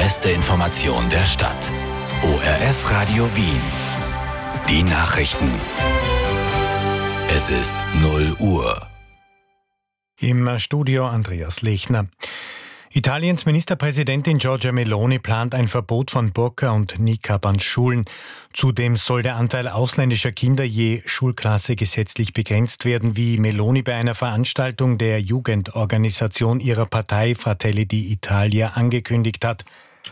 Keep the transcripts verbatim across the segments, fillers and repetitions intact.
beste Information der Stadt. O R F Radio Wien. Die Nachrichten. Es ist null Uhr. Im Studio Andreas Lechner. Italiens Ministerpräsidentin Giorgia Meloni plant ein Verbot von Burka und Niqab an Schulen. Zudem soll der Anteil ausländischer Kinder je Schulklasse gesetzlich begrenzt werden, wie Meloni bei einer Veranstaltung der Jugendorganisation ihrer Partei Fratelli d'Italia angekündigt hat.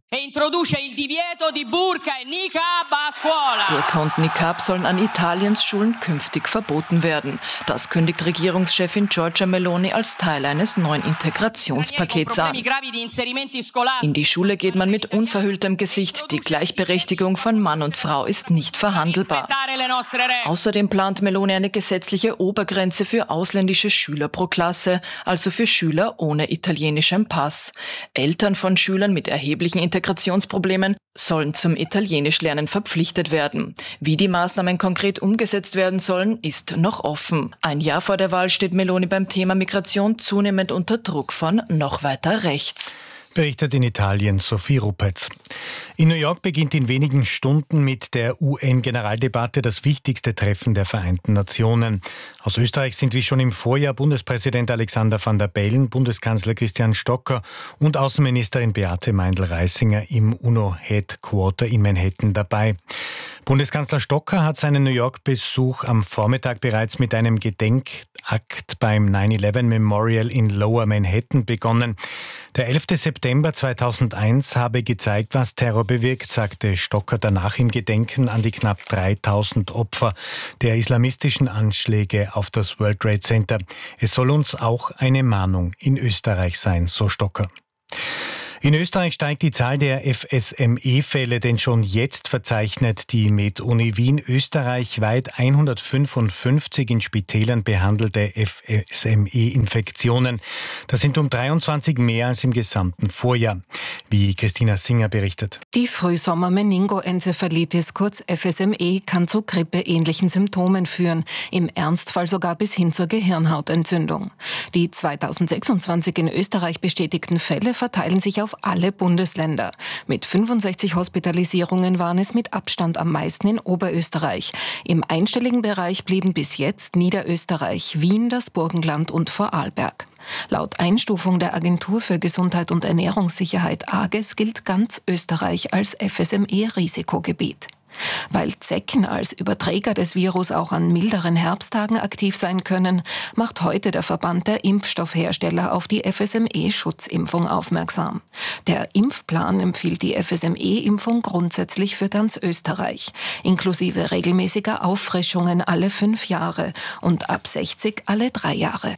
Burka und Niqab sollen an Italiens Schulen künftig verboten werden. Das kündigt Regierungschefin Giorgia Meloni als Teil eines neuen Integrationspakets an. In die Schule geht man mit unverhülltem Gesicht. Die Gleichberechtigung von Mann und Frau ist nicht verhandelbar. Außerdem plant Meloni eine gesetzliche Obergrenze für ausländische Schüler pro Klasse, also für Schüler ohne italienischem Pass. Eltern von Schülern mit erheblichen Integrationsproblemen sollen zum Italienischlernen verpflichtet werden. Wie die Maßnahmen konkret umgesetzt werden sollen, ist noch offen. Ein Jahr vor der Wahl steht Meloni beim Thema Migration zunehmend unter Druck von noch weiter rechts. Berichtet in Italien Sophie Ruppetz. In New York beginnt in wenigen Stunden mit der U N-Generaldebatte das wichtigste Treffen der Vereinten Nationen. Aus Österreich sind wie schon im Vorjahr Bundespräsident Alexander Van der Bellen, Bundeskanzler Christian Stocker und Außenministerin Beate Meindl-Reisinger im UNO-Headquarter in Manhattan dabei. Bundeskanzler Stocker hat seinen New York-Besuch am Vormittag bereits mit einem Gedenkakt beim nine eleven Memorial in Lower Manhattan begonnen. Der elfte September zweitausendeins habe gezeigt, was Terror bewirkt, sagte Stocker danach im Gedenken an die knapp dreitausend Opfer der islamistischen Anschläge auf das World Trade Center. Es soll uns auch eine Mahnung in Österreich sein, so Stocker. In Österreich steigt die Zahl der F S M E-Fälle, denn schon jetzt verzeichnet die Med-Uni Wien österreichweit hundertfünfundfünfzig in Spitälern behandelte F S M E-Infektionen. Das sind um dreiundzwanzig mehr als im gesamten Vorjahr, wie Christina Singer berichtet. Die Frühsommer-Meningoenzephalitis, kurz F S M E, kann zu grippeähnlichen Symptomen führen, im Ernstfall sogar bis hin zur Gehirnhautentzündung. Die zweitausendsechsundzwanzig in Österreich bestätigten Fälle verteilen sich auf auf alle Bundesländer. Mit fünfundsechzig Hospitalisierungen waren es mit Abstand am meisten in Oberösterreich. Im einstelligen Bereich blieben bis jetzt Niederösterreich, Wien, das Burgenland und Vorarlberg. Laut Einstufung der Agentur für Gesundheit und Ernährungssicherheit A G E S gilt ganz Österreich als F S M E-Risikogebiet. Weil Zecken als Überträger des Virus auch an milderen Herbsttagen aktiv sein können, macht heute der Verband der Impfstoffhersteller auf die F S M E-Schutzimpfung aufmerksam. Der Impfplan empfiehlt die F S M E-Impfung grundsätzlich für ganz Österreich, inklusive regelmäßiger Auffrischungen alle fünf Jahre und ab sechzig alle drei Jahre.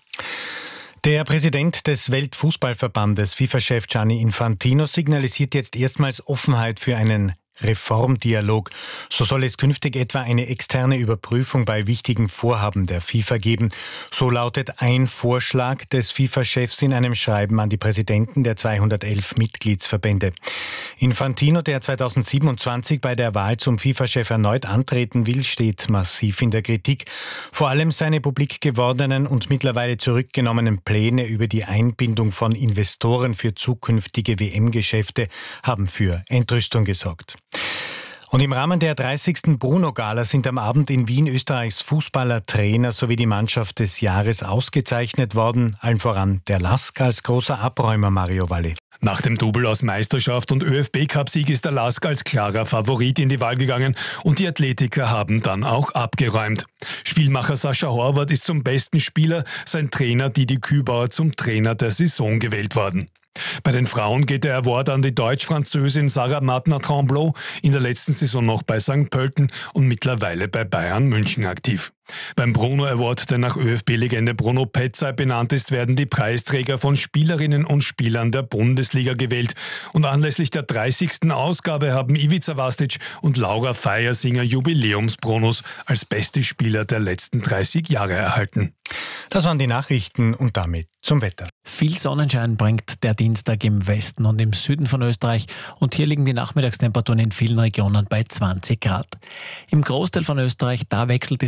Der Präsident des Weltfußballverbandes, FIFA-Chef Gianni Infantino, signalisiert jetzt erstmals Offenheit für einen Reformdialog. So soll es künftig etwa eine externe Überprüfung bei wichtigen Vorhaben der FIFA geben. So lautet ein Vorschlag des FIFA-Chefs in einem Schreiben an die Präsidenten der zweihundertelf Mitgliedsverbände. Infantino, der zweitausendsiebenundzwanzig bei der Wahl zum FIFA-Chef erneut antreten will, steht massiv in der Kritik. Vor allem seine publik gewordenen und mittlerweile zurückgenommenen Pläne über die Einbindung von Investoren für zukünftige W M-Geschäfte haben für Entrüstung gesorgt. Und im Rahmen der dreißigsten Bruno-Gala sind am Abend in Wien Österreichs Fußballer, Trainer sowie die Mannschaft des Jahres ausgezeichnet worden. Allen voran der Lask als großer Abräumer, Mario Valli. Nach dem Double aus Meisterschaft und ÖFB-Cup-Sieg ist der Lask als klarer Favorit in die Wahl gegangen und die Athletiker haben dann auch abgeräumt. Spielmacher Sascha Horvath ist zum besten Spieler, sein Trainer Didi Kübauer zum Trainer der Saison gewählt worden. Bei den Frauen geht der Award an die Deutsch-Französin Sarah Martner-Tremblot, in der letzten Saison noch bei Sankt Pölten und mittlerweile bei Bayern München aktiv. Beim Bruno Award, der nach ÖFB-Legende Bruno Petzay benannt ist, werden die Preisträger von Spielerinnen und Spielern der Bundesliga gewählt. Und anlässlich der dreißigsten Ausgabe haben Ivica Vastic und Laura Feiersinger Jubiläumsbrunos als beste Spieler der letzten dreißig Jahre erhalten. Das waren die Nachrichten und damit zum Wetter. Viel Sonnenschein bringt der Dienstag im Westen und im Süden von Österreich und hier liegen die Nachmittagstemperaturen in vielen Regionen bei zwanzig Grad. Im Großteil von Österreich, da wechselt die Sonne heute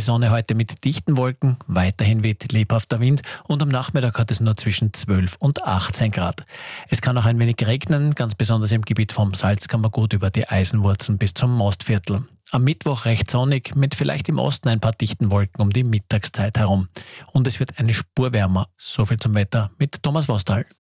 heute mit dichten Wolken, weiterhin weht lebhafter Wind und am Nachmittag hat es nur zwischen zwölf und achtzehn Grad. Es kann auch ein wenig regnen, ganz besonders im Gebiet vom Salzkammergut über die Eisenwurzeln bis zum Mostviertel. Am Mittwoch recht sonnig, mit vielleicht im Osten ein paar dichten Wolken um die Mittagszeit herum. Und es wird eine Spur wärmer. So viel zum Wetter mit Thomas Vostal.